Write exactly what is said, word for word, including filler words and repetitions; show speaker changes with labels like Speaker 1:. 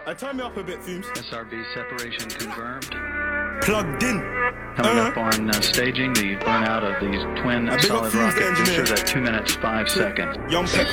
Speaker 1: I turn me up a bit, Fumes.
Speaker 2: S R B separation confirmed.
Speaker 1: Plugged in.
Speaker 2: Coming
Speaker 1: Uh-huh.
Speaker 2: up on uh, staging the burnout of these twin
Speaker 1: I big up
Speaker 2: solid
Speaker 1: Fumes, the
Speaker 2: rocket
Speaker 1: engineer.
Speaker 2: boosters at two minutes five seconds.
Speaker 1: Young Peck